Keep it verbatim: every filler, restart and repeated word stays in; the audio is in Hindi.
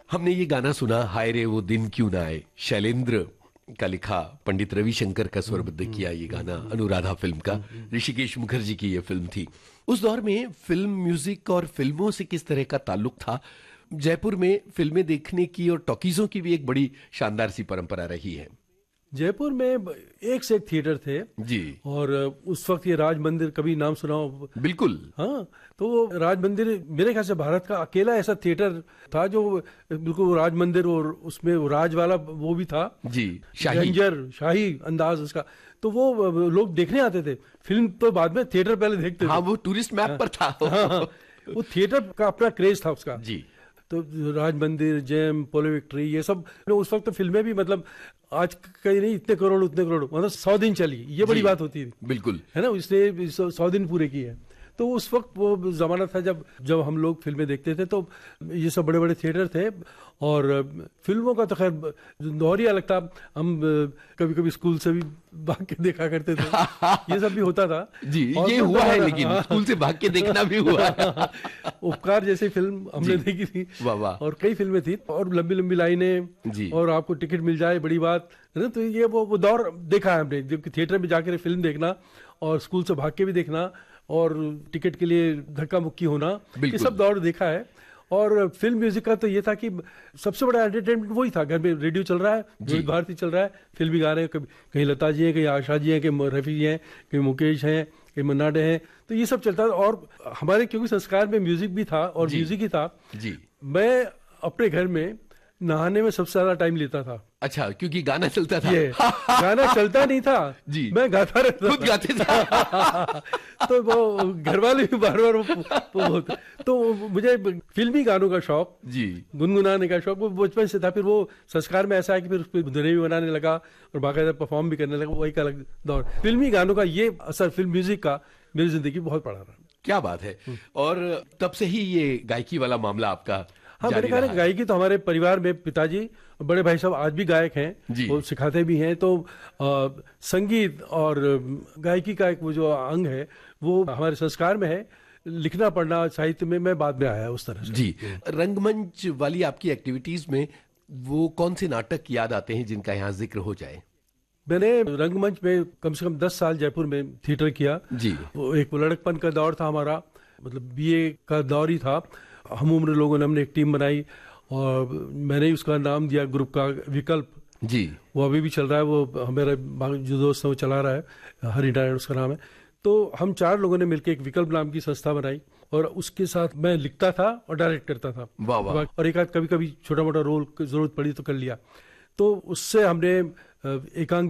हमने ये गाना सुना, हाय रे वो दिन क्यों ना आए, शैलेंद्र का लिखा, पंडित रविशंकर का स्वरबद्ध किया ये गाना, अनुराधा फिल्म का, ऋषिकेश मुखर्जी की ये फिल्म थी। उस दौर में फिल्म म्यूजिक और फिल्मों से किस तरह का ताल्लुक था? जयपुर में फिल्में देखने की और टॉकीजों की भी एक बड़ी शानदार सी परंपरा रही है। जयपुर में एक से एक थिएटर थे जी। और उस वक्त ये राज मंदिर, कभी नाम सुना हो? बिल्कुल। हाँ, तो वो राज मंदिर मेरे ख्याल से भारत का अकेला ऐसा थिएटर था जो बिल्कुल राज मंदिर, और उसमें वो राज वाला वो भी था जी, शाही डेंजर, शाही अंदाज उसका। तो वो लोग देखने आते थे, फिल्म तो बाद में, थिएटर पहले देखते थे। हाँ, वो टूरिस्ट मैप पर था। हाँ, हाँ, वो थिएटर का अपना क्रेज था उसका जी। तो राज मंदिर, जेम, पोलो विक्ट्री, ये सब उस वक्त तो फिल्में भी मतलब आज कहीं नहीं, इतने करोड़ उतने करोड़, मतलब सौ दिन चली, ये बड़ी बात होती थी। बिल्कुल है ना, इसने सौ दिन पूरे किए हैं। तो उस वक्त वो जमाना था जब जब हम लोग फिल्में देखते थे, तो ये सब बड़े बड़े थिएटर थे और फिल्मों का तो खैर दौर ही अलग था। हम कभी कभी स्कूल से भी भाग के देखा करते थे, ये सब भी होता था जी। ये हुआ है, लेकिन स्कूल से भाग के देखना भी हुआ है। उपकार जैसी फिल्म हमने देखी थी, वाह वाह, और कई फिल्में थी, और लंबी लंबी लाइनें, और आपको टिकट मिल जाए, बड़ी बात है ना। तो ये वो वो दौर देखा है हमने, जबकि थिएटर में जाकर फिल्म देखना और स्कूल से भाग के भी देखना और टिकट के लिए धक्का मुक्की होना, ये सब दौर देखा है। और फिल्म म्यूजिक का तो ये था कि सबसे बड़ा एंटरटेनमेंट वही था, घर में रेडियो चल रहा है, विविध भारती चल रहा है, फिल्मी गा रहे हैं, कभी कहीं लता जी हैं, कहीं आशा जी हैं, कहीं रफी जी हैं, कहीं मुकेश हैं, कहीं मन्ना डे हैं, तो ये सब चलता था। और हमारे क्योंकि संस्कार में म्यूजिक भी था और म्यूजिक ही था जी। मैं अपने घर में नहाने में सबसे ज्यादा टाइम लेता था। अच्छा, क्योंकि गाना चलता था। ये गाना चलता नहीं था जी, मैं गाता रहता, खुद गाते था। तो वो घर वाले भी बार बार वो, वो तो मुझे फिल्मी गानों का शौक जी, गुनगुनाने का शौक वो बचपन से था। फिर वो संस्कार में ऐसा है कि फिर उस पर धुनें भी बनाने लगा और बाकायदा परफॉर्म भी करने लगा, वही का अलग दौर। फिल्मी गानों का ये असर फिल्म म्यूजिक का मेरी जिंदगी बहुत पड़ा रहा। क्या बात है। और तब से ही ये गायकी वाला मामला आपका? हाँ, मेरे ख्याल है गायकी तो हमारे परिवार में पिताजी, बड़े भाई साहब आज भी गायक हैं, वो सिखाते भी हैं। तो आ, संगीत और गायकी का एक वो जो अंग है वो हमारे संस्कार में है। लिखना पढ़ना साहित्य में मैं बाद में आया उस तरह से। जी। रंगमंच वाली आपकी एक्टिविटीज में वो कौन से नाटक याद आते हैं जिनका यहाँ जिक्र हो जाए? मैंने रंगमंच में कम से कम दस साल जयपुर में थिएटर किया जी। वो एक लड़कपन का दौर था हमारा, मतलब बीए का दौर ही था। हम उम्र लोगों ने हमने एक टीम बनाई और मैंने उसका नाम दिया ग्रुप का विकल्प जी। वो अभी भी चल रहा है, वो मेरा जो दोस्त है वो चला रहा है, हरि नारायण उसका नाम है। तो हम चार लोगों ने मिलकर एक विकल्प नाम की संस्था बनाई और उसके साथ मैं लिखता था और डायरेक्ट करता था। वाह वाह। और एक आध कभी कभी छोटा मोटा रोल की जरूरत पड़ी तो कर लिया। तो उससे हमने एकांक